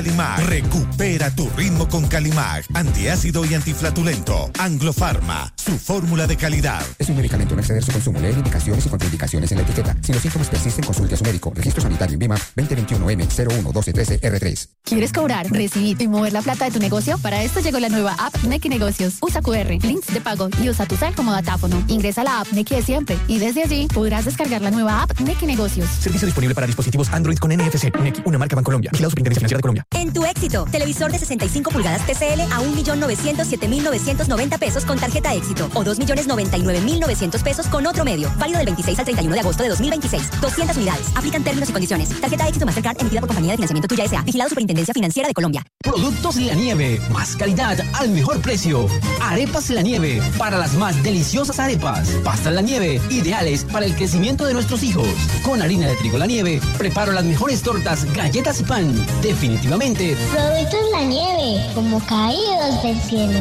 Calimag. Recupera tu ritmo con Calimag. Antiácido y antiflatulento. Anglo-Pharma. Su fórmula de calidad. Es un medicamento, no exceder su consumo. Leer indicaciones y contraindicaciones en la etiqueta. Si los síntomas persisten, consulte a su médico. Registro sanitario en INVIMA 2021-M011213-R3. ¿Quieres cobrar, recibir y mover la plata de tu negocio? Para esto llegó la nueva app Nequi Negocios. Usa QR, links de pago y usa tu cel como datáfono. Ingresa a la app Nequi de siempre y desde allí podrás descargar la nueva app Nequi Negocios. Servicio disponible para dispositivos Android con NFC. Nequi, una marca Bancolombia. Vigilado Superintendencia Financiera de Colombia. En tu éxito, televisor de 65 pulgadas TCL a 1.907.990 pesos con tarjeta éxito o 2.099.900 pesos con otro medio. Válido del 26 al 31 de agosto de 2026. 200 unidades. Aplican términos y condiciones. Tarjeta éxito Mastercard emitida por Compañía de Financiamiento Tuya S.A. Vigilado Superintendencia Financiera de Colombia. Productos La Nieve. Más calidad al mejor precio. Arepas La Nieve. Para las más deliciosas arepas. Pastas La Nieve. Ideales para el crecimiento de nuestros hijos. Con harina de trigo La Nieve. Preparo las mejores tortas, galletas y pan. Definitivamente. Productos La Nieve. Como caídos del cielo.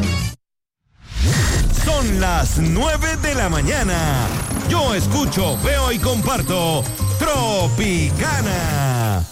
Son las 9 de la mañana. Yo escucho, veo y comparto Tropicana.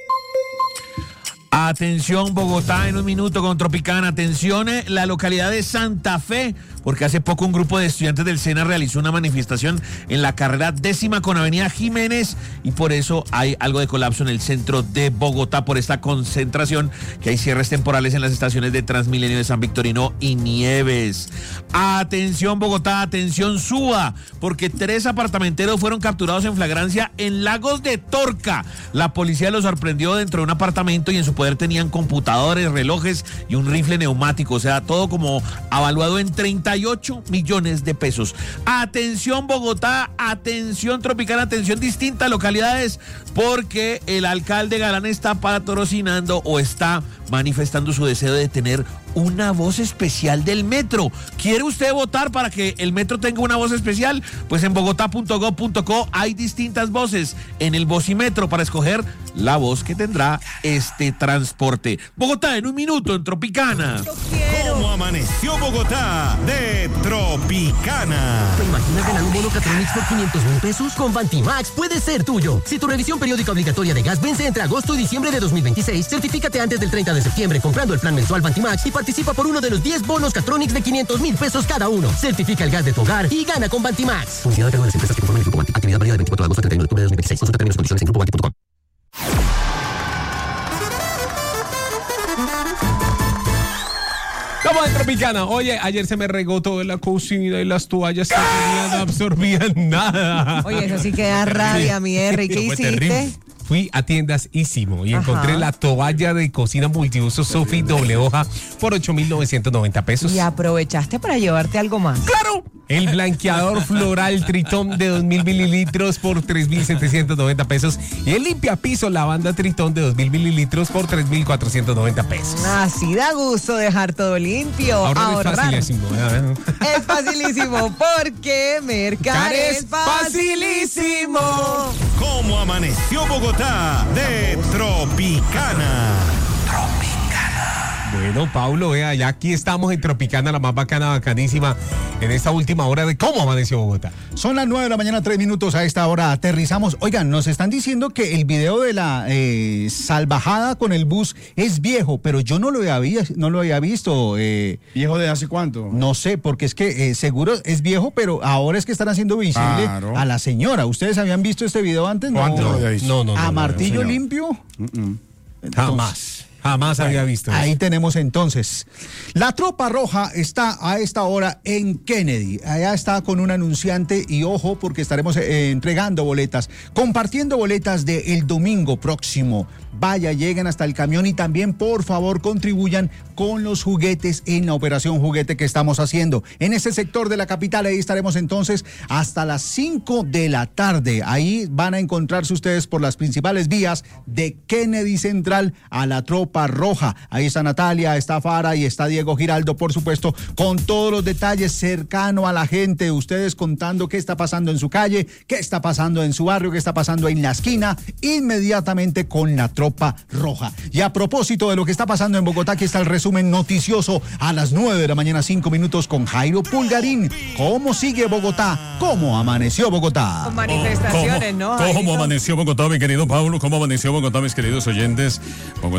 Atención Bogotá, en un minuto con Tropicana. Atención, la localidad de Santa Fe, porque hace poco un grupo de estudiantes del SENA realizó una manifestación en la carrera 10ª con Avenida Jiménez y por eso hay algo de colapso en el centro de Bogotá por esta concentración, que hay cierres temporales en las estaciones de Transmilenio de San Victorino y Nieves. Atención Bogotá, atención Suba, porque 3 apartamenteros fueron capturados en flagrancia en Lagos de Torca. La policía los sorprendió dentro de un apartamento y en su poder tenían computadores, relojes y un rifle neumático, o sea, todo como avaluado en 38 millones de pesos. Atención Bogotá, atención Tropicana, atención distintas localidades, porque el alcalde Galán está patrocinando o está manifestando su deseo de tener una voz especial del metro. ¿Quiere usted votar para que el metro tenga una voz especial? Pues en bogotá.gov.co hay distintas voces en el Vocimetro para escoger la voz que tendrá este transporte. Bogotá en un minuto en Tropicana. ¿Cómo amaneció Bogotá de Tropicana? ¿Te imaginas ganar un bono Catronics por 500.000 pesos? Con Bantimax puede ser tuyo. Si tu revisión periódica obligatoria de gas vence entre agosto y diciembre de 2026, certifícate antes del 30 de septiembre comprando el plan mensual Bantimax y participa por uno de los 10 bonos Catronics de 500.000 pesos cada uno. Certifica el gas de tu hogar y gana con Bantimax. Publicidad de las empresas que conforman el Grupo Banti. Actividad válida del 24 de agosto al 31 de octubre de 2026. Consulta términos y condiciones en grupobanti.com. Estamos en Tropicana. Oye, ayer se me regó todo en la cocina y las toallas no absorbían nada. Oye, eso sí que da rabia, mi R. ¿Y qué hiciste? Terrible. Fui a Tiendas Ísimo y encontré la toalla de cocina multiuso Sophie doble hoja por 8.990 pesos. ¿Y aprovechaste para llevarte algo más? ¡Claro! El blanqueador floral Tritón de 2.000 mililitros por 3.790 pesos. Y el limpiapiso lavanda Tritón de 2.000 mililitros por 3.490 pesos. Así da gusto dejar todo limpio. Ahorrar es facilísimo. Es facilísimo porque mercar es facilísimo. ¿Cómo amaneció Bogotá de Tropicana? Bueno, Paulo, vea, ya aquí estamos en Tropicana, la más bacana, bacanísima, en esta última hora de ¿Cómo amaneció Bogotá? Son las 9 de la mañana, 3 minutos, a esta hora aterrizamos. Oigan, nos están diciendo que el video de la salvajada con el bus es viejo, pero yo no lo había visto. ¿Viejo de hace cuánto? No sé, porque es que seguro es viejo, pero ahora es que están haciendo visible a la señora. ¿Ustedes habían visto este video antes? No, ¿A martillo limpio? Jamás había visto eso. Ahí tenemos entonces. La Tropa Roja está a esta hora en Kennedy. Allá está con un anunciante y ojo porque estaremos entregando boletas, compartiendo boletas del domingo próximo. Vaya, lleguen hasta el camión y también, por favor, contribuyan con los juguetes en la operación juguete que estamos haciendo. En este sector de la capital, ahí estaremos entonces hasta las 5 de la tarde. Ahí van a encontrarse ustedes por las principales vías de Kennedy Central a la Tropa Roja. Ahí está Natalia, está Fara y está Diego Giraldo, por supuesto, con todos los detalles cercano a la gente. Ustedes contando qué está pasando en su calle, qué está pasando en su barrio, qué está pasando en la esquina, inmediatamente con la Tropa Roja. Y a propósito de lo que está pasando en Bogotá, aquí está el resumen noticioso a las 9 de la mañana, 5 minutos con Jairo Pulgarín. ¿Cómo sigue Bogotá? ¿Cómo amaneció Bogotá? Con manifestaciones, ¿no? ¿Cómo amaneció Bogotá, mi querido Pablo? ¿Cómo amaneció Bogotá, mis queridos oyentes? Bogotá amaneció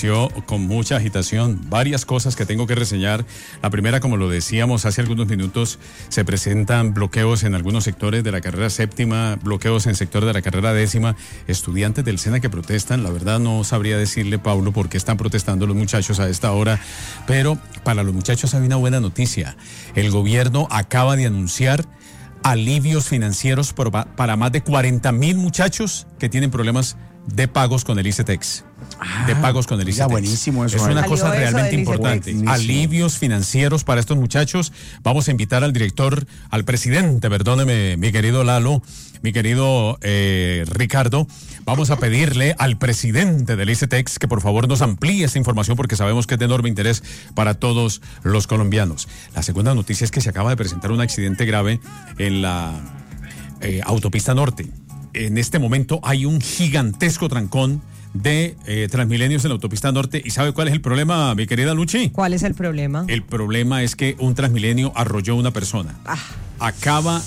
amaneció con mucha agitación. Varias cosas que tengo que reseñar. La primera, como lo decíamos hace algunos minutos, se presentan bloqueos en algunos sectores de la carrera séptima, bloqueos en sector de la carrera décima. Estudiantes del SENA que protestan. La verdad no sabría decirle, Paulo, por qué están protestando los muchachos a esta hora. Pero para los muchachos hay una buena noticia. El gobierno acaba de anunciar alivios financieros para más de 40,000 muchachos que tienen problemas de pagos con el ICETEX. De pagos con el ICETEX. Buenísimo eso. Es una cosa realmente importante. Alivios financieros para estos muchachos. Vamos a invitar al director, al presidente, perdóneme, mi querido Lalo, mi querido Ricardo. Vamos a pedirle al presidente del ICETEX que por favor nos amplíe esta información porque sabemos que es de enorme interés para todos los colombianos. La segunda noticia es que se acaba de presentar un accidente grave en la autopista norte. En este momento hay un gigantesco trancón de Transmilenios en la autopista norte. ¿Y sabe cuál es el problema, mi querida Luchi? ¿Cuál es el problema? El problema es que un Transmilenio arrolló a una persona. Acaba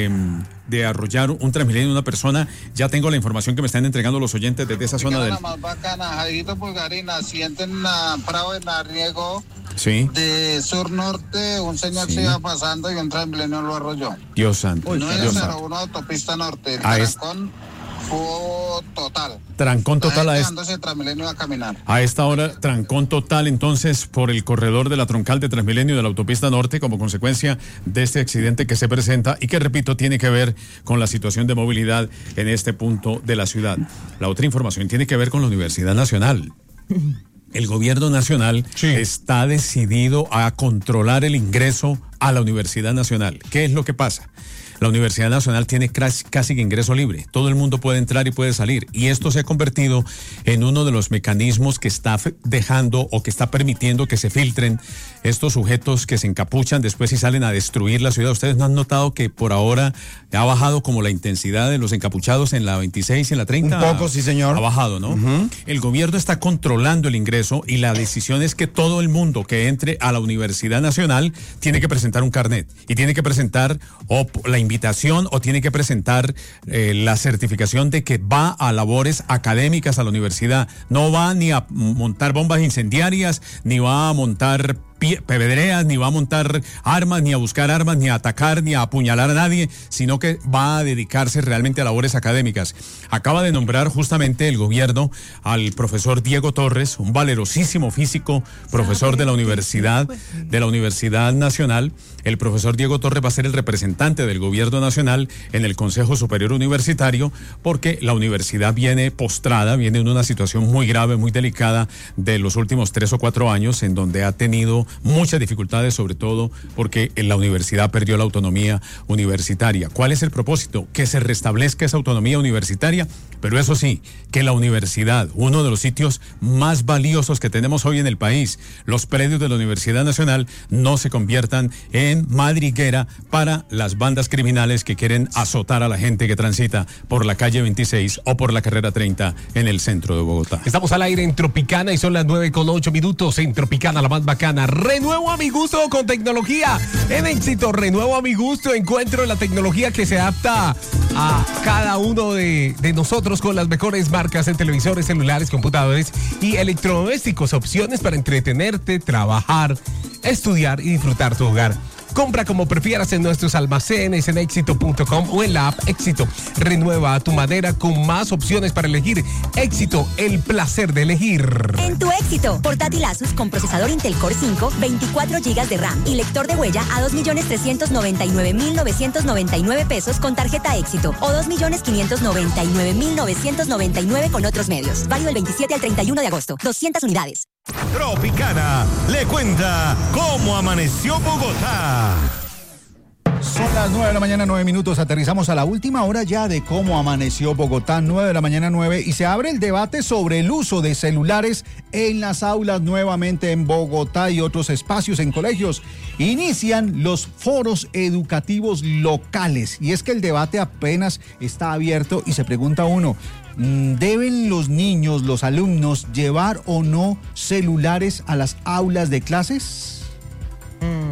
de arrollar un Transmilenio a una persona. Ya tengo la información que me están entregando los oyentes desde esa zona del... más bacana, Jairito Pulgarín, naciente en Prado de Narriego, sí, de sur norte, un señor se iba pasando y un Transmilenio lo arrolló. Dios santo. 901 autopista norte, el trancón fue total. Trancón total ese Transmilenio a caminar. A esta hora, trancón total entonces por el corredor de la troncal de Transmilenio de la autopista norte como consecuencia de este accidente que se presenta y que, repito, tiene que ver con la situación de movilidad en este punto de la ciudad. La otra información tiene que ver con la Universidad Nacional. El gobierno nacional está decidido a controlar el ingreso a la Universidad Nacional. ¿Qué es lo que pasa? La Universidad Nacional tiene casi que ingreso libre. Todo el mundo puede entrar y puede salir. Y esto se ha convertido en uno de los mecanismos que está dejando o que está permitiendo que se filtren estos sujetos que se encapuchan después y salen a destruir la ciudad. ¿Ustedes no han notado que por ahora ha bajado como la intensidad de los encapuchados en la 26 y en la 30? Un poco, sí, señor. Ha bajado, ¿no? El gobierno está controlando el ingreso y la decisión es que todo el mundo que entre a la Universidad Nacional tiene que presentar un carnet y tiene que presentar la invitación o tiene que presentar la certificación de que va a labores académicas a la universidad. No va ni a montar bombas incendiarias, ni va a montar pedreas, ni va a montar armas, ni a buscar armas, ni a atacar, ni a apuñalar a nadie, sino que va a dedicarse realmente a labores académicas. Acaba de nombrar justamente el gobierno al profesor Diego Torres, un valerosísimo físico, profesor de la Universidad Nacional. El profesor Diego Torres va a ser el representante del gobierno nacional en el Consejo Superior Universitario, porque la universidad viene postrada, viene en una situación muy grave, muy delicada de los últimos 3 o 4 años, en donde ha tenido muchas dificultades, sobre todo porque la universidad perdió la autonomía universitaria. ¿Cuál es el propósito? Que se restablezca esa autonomía universitaria, pero eso sí, que la universidad, uno de los sitios más valiosos que tenemos hoy en el país, los predios de la Universidad Nacional, no se conviertan en madriguera para las bandas criminales que quieren azotar a la gente que transita por la calle 26 o por la carrera 30 en el centro de Bogotá. Estamos al aire en Tropicana y son las 9:08 en Tropicana, la más bacana. Renuevo a mi gusto con tecnología en éxito. Renuevo a mi gusto. Encuentro la tecnología que se adapta a cada uno de nosotros con las mejores marcas en televisores, celulares, computadores y electrodomésticos. Opciones para entretenerte, trabajar, estudiar y disfrutar tu hogar. Compra como prefieras en nuestros almacenes en éxito.com o en la app Éxito. Renueva a tu manera con más opciones para elegir. Éxito, el placer de elegir. En tu Éxito, portátil Asus con procesador Intel Core 5, 24 GB de RAM y lector de huella a 2.399.999 pesos con tarjeta Éxito o 2.599.999 con otros medios. Válido del 27 al 31 de agosto. 200 unidades. Tropicana le cuenta cómo amaneció Bogotá. Son las 9 de la mañana, 9 minutos. Aterrizamos a la última hora ya de cómo amaneció Bogotá, 9 de la mañana, 9. Y se abre el debate sobre el uso de celulares en las aulas nuevamente en Bogotá y otros espacios en colegios. Inician los foros educativos locales. Y es que el debate apenas está abierto y se pregunta uno, ¿deben los niños, los alumnos, llevar o no celulares a las aulas de clases?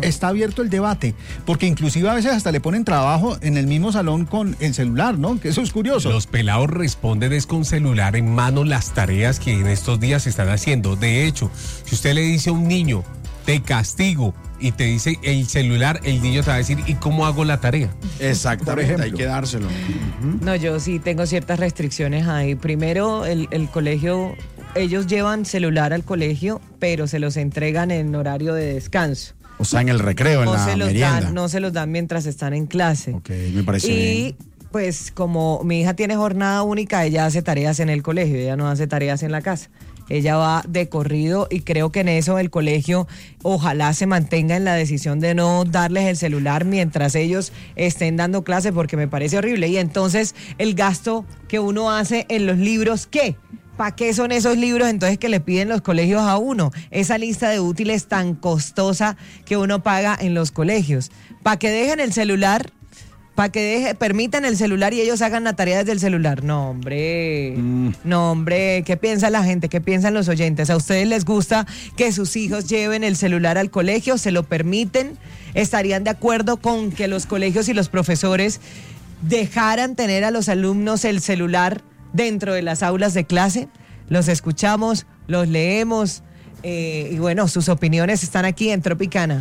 está abierto el debate, porque inclusive a veces hasta le ponen trabajo en el mismo salón con el celular, ¿no? Que eso es curioso. Los pelados responden es con celular en mano las tareas que en estos días se están haciendo. De hecho, si usted le dice a un niño, te castigo, y te dice el celular, el niño te va a decir, ¿y cómo hago la tarea? Exactamente, hay que dárselo. No, yo sí tengo ciertas restricciones ahí. Primero, el colegio, ellos llevan celular al colegio, pero se los entregan en horario de descanso. O sea, en el recreo, en la merienda. No se los dan mientras están en clase. Ok, me parece bien. Y pues como mi hija tiene jornada única, ella hace tareas en el colegio, ella no hace tareas en la casa. Ella va de corrido y creo que en eso el colegio ojalá se mantenga en la decisión de no darles el celular mientras ellos estén dando clase, porque me parece horrible. Y entonces el gasto que uno hace en los libros, ¿qué? ¿Para qué son esos libros entonces que le piden los colegios a uno? Esa lista de útiles tan costosa que uno paga en los colegios. ¿Para que dejen el celular? Para que permitan el celular y ellos hagan la tarea desde el celular. No, hombre. No, hombre. ¿Qué piensa la gente? ¿Qué piensan los oyentes? ¿A ustedes les gusta que sus hijos lleven el celular al colegio? ¿Se lo permiten? ¿Estarían de acuerdo con que los colegios y los profesores dejaran tener a los alumnos el celular dentro de las aulas de clase? Los escuchamos, los leemos y bueno, sus opiniones están aquí en Tropicana.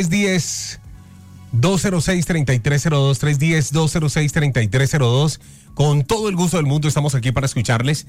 310-206-3302, 310-206-3302. Con todo el gusto del mundo estamos aquí para escucharles.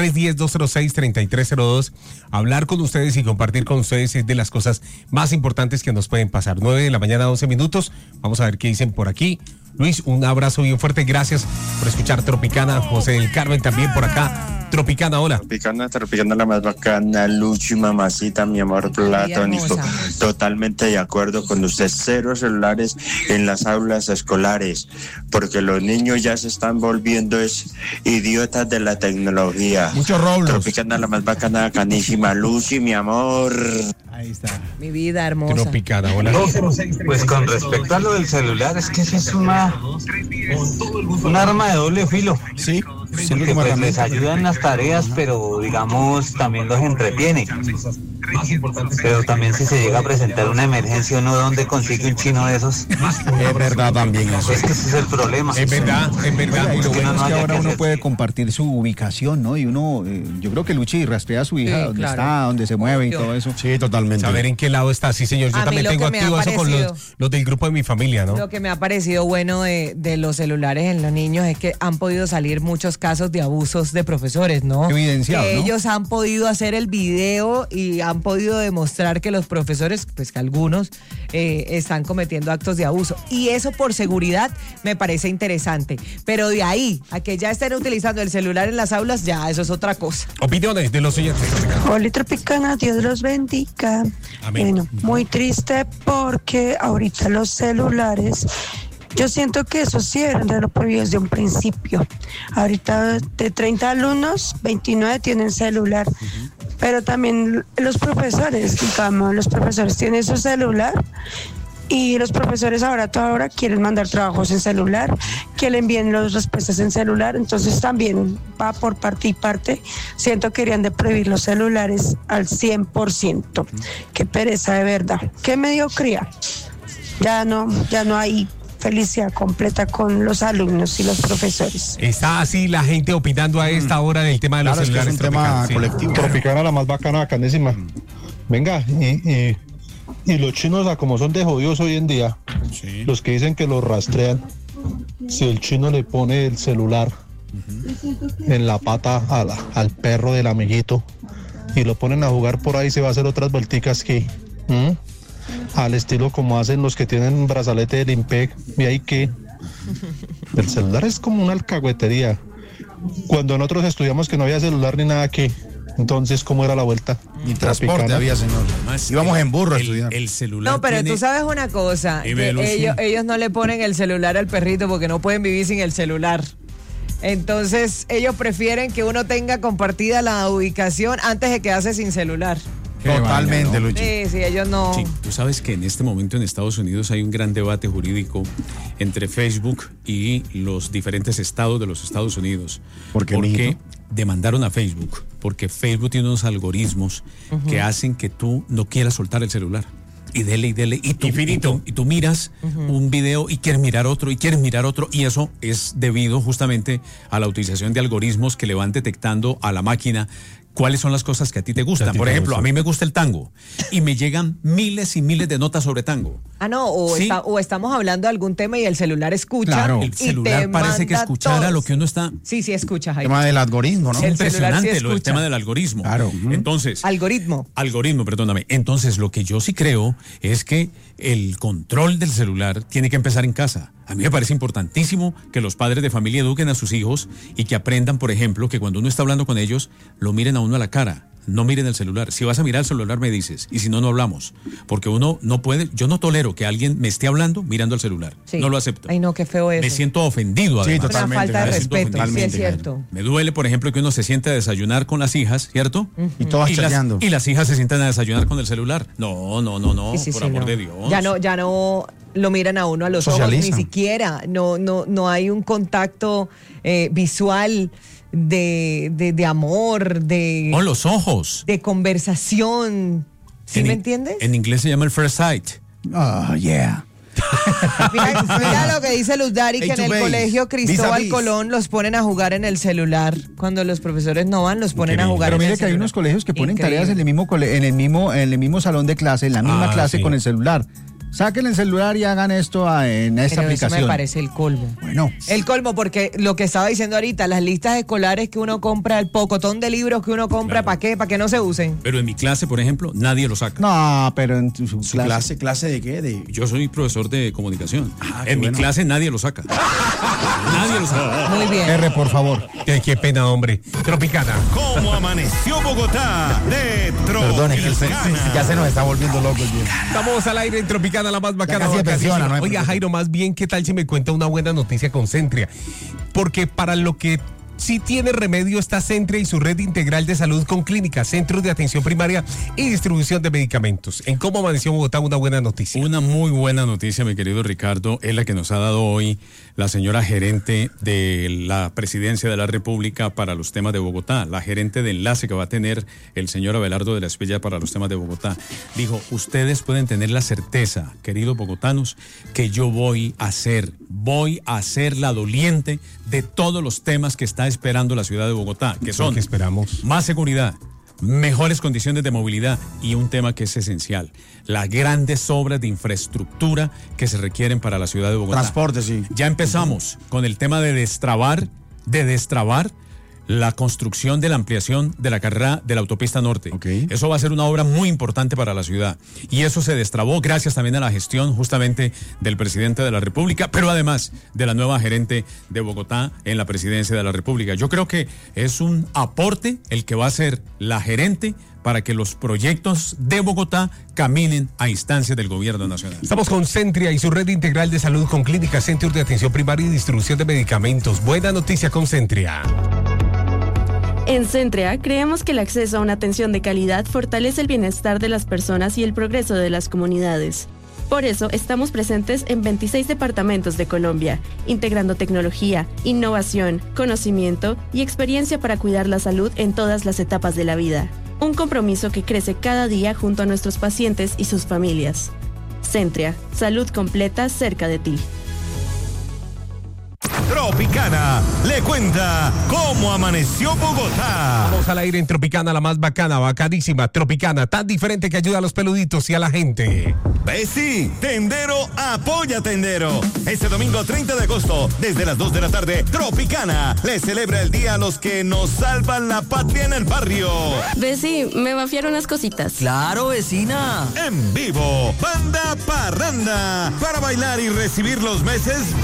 310-206-3302. Hablar con ustedes y compartir con ustedes es de las cosas más importantes que nos pueden pasar. 9 de la mañana, 11 minutos. Vamos a ver qué dicen por aquí. Luis, un abrazo bien fuerte. Gracias por escuchar Tropicana. José del Carmen también por acá. Tropicana, hola. Tropicana la más bacana. Luchi, mamacita, mi amor platónico. Totalmente de acuerdo con usted. 0 celulares en las aulas escolares, porque los niños ya se están volviendo idiotas de la tecnología. Mucho Roblox. Tropicana la más bacana, canísima. Luchi, mi amor. Ahí está. Mi vida hermosa. Tropicana, hola. Pues con respecto a lo del celular, es que eso es un arma de doble filo. Sí. Porque pues les ayudan las tareas, pero digamos también los entretiene. Pero también si se llega a presentar una emergencia, ¿uno dónde consigue un chino de esos? Es verdad también eso. Es que ese es el problema. Es verdad. Oiga, y lo bueno es que ahora uno puede compartir su ubicación, ¿no? Y uno, yo creo que Luchi rastrea a su hija, dónde está, dónde se mueve y todo eso. Sí, totalmente. Saber en qué lado está. Sí, señor. Yo también tengo activo eso con los del grupo de mi familia, ¿no? Lo que me ha parecido bueno de los celulares en los niños es que han podido salir muchos casos de abusos de profesores, ¿no? Evidenciado, que ¿no? ellos han podido hacer el video y han podido demostrar que los profesores, pues que algunos están cometiendo actos de abuso. Y eso por seguridad me parece interesante. Pero de ahí a que ya estén utilizando el celular en las aulas, ya eso es otra cosa. Opiniones de los oyentes. Hola Tropicana, Dios los bendiga. Amén. Bueno, muy triste porque ahorita los celulares, yo siento que eso sí eran de lo prohibido desde un principio. Ahorita de 30 alumnos, 29 tienen celular. Pero también los profesores, digamos, los profesores tienen su celular y los profesores ahora, toda hora quieren mandar trabajos en celular, que le envíen las respuestas en celular, entonces también va por parte y parte. Siento que querían de prohibir los celulares al 100%. Qué pereza de verdad, qué mediocría. Ya no hay felicidad completa con los alumnos y los profesores. Está así la gente opinando a esta hora del tema de los celulares. Es un tema colectivo. Tropicana la más bacana, bacanísima. Venga, y los chinos, como son de jodidos hoy en día, los que dicen que los rastrean, si el chino le pone el celular en la pata al perro del amiguito y lo ponen a jugar por ahí, se va a hacer otras vuelticas que... al estilo como hacen los que tienen brazalete del IMPEC, y ahí que el celular es como una alcahuetería. Cuando nosotros estudiamos que no había celular ni nada, que entonces ¿cómo era la vuelta? Ni transporte había, señor. Además, íbamos en burro a estudiar. El celular. No, pero tú sabes una cosa, que ellos no le ponen el celular al perrito porque no pueden vivir sin el celular. Entonces ellos prefieren que uno tenga compartida la ubicación antes de quedarse sin celular. Totalmente, Luchi. Sí, ellos no. Sí, tú sabes que en este momento en Estados Unidos hay un gran debate jurídico entre Facebook y los diferentes estados de los Estados Unidos. Porque demandaron a Facebook, porque Facebook tiene unos algoritmos que hacen que tú no quieras soltar el celular. y dele, y tú miras un video y quieres mirar otro, y eso es debido justamente a la utilización de algoritmos que le van detectando a la máquina cuáles son las cosas que a ti te gustan. Por ejemplo, a mí me gusta el tango y me llegan miles y miles de notas sobre tango. O estamos hablando de algún tema y el celular escucha. Claro, el celular parece que escuchara lo que uno está. Sí, escucha. El tema del algoritmo, ¿no? Es impresionante el tema del algoritmo. Claro. Entonces. Algoritmo, perdóname. Entonces, lo que yo sí creo es que el control del celular tiene que empezar en casa. A mí me parece importantísimo que los padres de familia eduquen a sus hijos y que aprendan, por ejemplo, que cuando uno está hablando con ellos, lo miren a uno a la cara. No miren el celular. Si vas a mirar el celular, me dices. Y si no, no hablamos. Porque uno no puede. Yo no tolero que alguien me esté hablando mirando el celular. Sí. No lo acepto. Ay, no, qué feo eso. Me siento ofendido, además. Sí, totalmente. Una falta de respeto. Sí, es cierto. Me duele, por ejemplo, que uno se siente a desayunar con las hijas, ¿cierto? Y todas chateando. Y las hijas se sientan a desayunar con el celular. No. Por amor de Dios. Ya no lo miran a uno a los ojos, ni siquiera. No hay un contacto visual. De amor, de... O los ojos. De conversación. ¿Sí me entiendes? En inglés se llama el first sight. Oh, yeah. Mira lo que dice Luz Dari, que en el colegio Cristóbal Colón los ponen a jugar en el celular. Cuando los profesores no van, los ponen a jugar en el celular. Pero mire que hay unos colegios que ponen tareas en el mismo salón de clase, en la misma clase con el celular. Saquen el celular y hagan esto en esta aplicación. Eso me parece el colmo. Bueno. El colmo, porque lo que estaba diciendo ahorita, las listas escolares que uno compra, el pocotón de libros que uno compra, ¿para qué? ¿Para que no se usen? Pero en mi clase, por ejemplo, nadie lo saca. No, pero en su clase. ¿Clase de qué? Yo soy profesor de comunicación. En mi clase nadie lo saca. Nadie lo saca. Muy bien. R, por favor. Qué pena, hombre. Tropicana. ¿Cómo amaneció Bogotá? De Tropicana. Perdón, es que ya se nos está volviendo loco el día. Estamos al aire en Tropicana, la más bacana. ¿No? Oiga, Jairo, más bien, ¿qué tal si me cuenta una buena noticia con Centria? Porque para lo que sí tiene remedio está Centria y su red integral de salud con clínicas, centros de atención primaria y distribución de medicamentos. En Cómo Amaneció Bogotá, una buena noticia. Una muy buena noticia, mi querido Ricardo, es la que nos ha dado hoy la señora gerente de la Presidencia de la República para los temas de Bogotá, la gerente de enlace que va a tener el señor Abelardo de la Espriella para los temas de Bogotá. Dijo, ustedes pueden tener la certeza, queridos bogotanos, que yo voy a ser la doliente de todos los temas que está esperando la ciudad de Bogotá, que son ¿qué esperamos? Más seguridad, mejores condiciones de movilidad y un tema que es esencial, las grandes obras de infraestructura que se requieren para la ciudad de Bogotá. Transporte, sí. Ya empezamos con el tema de destrabar la construcción de la ampliación de la carrera de la autopista norte. Okay. Eso va a ser una obra muy importante para la ciudad. Y eso se destrabó gracias también a la gestión justamente del presidente de la República, pero además de la nueva gerente de Bogotá en la presidencia de la República. Yo creo que es un aporte el que va a hacer la gerente para que los proyectos de Bogotá caminen a instancias del gobierno nacional. Estamos con Centria y su red integral de salud con clínicas, centros de atención primaria y distribución de medicamentos. Buena noticia con Centria. En Centria creemos que el acceso a una atención de calidad fortalece el bienestar de las personas y el progreso de las comunidades. Por eso estamos presentes en 26 departamentos de Colombia, integrando tecnología, innovación, conocimiento y experiencia para cuidar la salud en todas las etapas de la vida. Un compromiso que crece cada día junto a nuestros pacientes y sus familias. Centria, salud completa cerca de ti. Tropicana le cuenta cómo amaneció Bogotá. Vamos al aire en Tropicana, la más bacana, bacanísima, Tropicana, tan diferente que ayuda a los peluditos y a la gente. Sí, Tendero apoya Tendero. Este domingo 30 de agosto, desde las 2 de la tarde, Tropicana le celebra el día a los que nos salvan la patria en el barrio. Besi, me vaciaron unas cositas. Claro, vecina. En vivo, Banda Parranda, para bailar y recibir los meses